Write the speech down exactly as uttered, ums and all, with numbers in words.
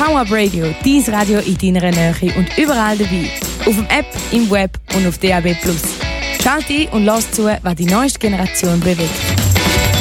Wow Up Radio, dein Radio in deiner Nähe und überall dabei. Auf dem App, im Web und auf D A B plus. Schalt ein und lass zu, was die neueste Generation bewegt.